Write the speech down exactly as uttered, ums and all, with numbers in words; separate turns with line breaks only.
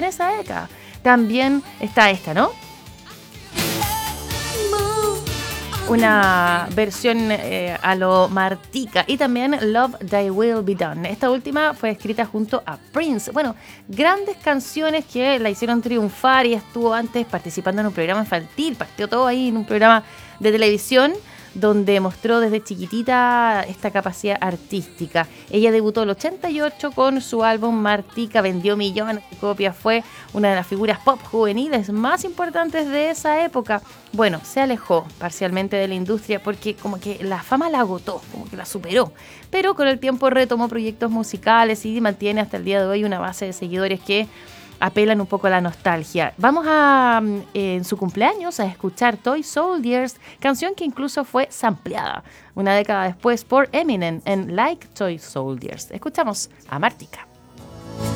en esa década. También está esta, ¿no? Una versión eh, a lo Martika, y también Love Thy Will Be Done. Esta última fue escrita junto a Prince. Bueno, grandes canciones que la hicieron triunfar, y estuvo antes participando en un programa infantil, partió todo ahí en un programa de televisión donde mostró desde chiquitita esta capacidad artística. Ella debutó en el ochenta y ocho con su álbum Martika, vendió millones de copias, fue una de las figuras pop juveniles más importantes de esa época. Bueno, se alejó parcialmente de la industria porque como que la fama la agotó, como que la superó, pero con el tiempo retomó proyectos musicales y mantiene hasta el día de hoy una base de seguidores que apelan un poco a la nostalgia. Vamos a, eh, en su cumpleaños, a escuchar Toy Soldiers, canción que incluso fue sampleada una década después por Eminem en Like Toy Soldiers. Escuchamos a Martika.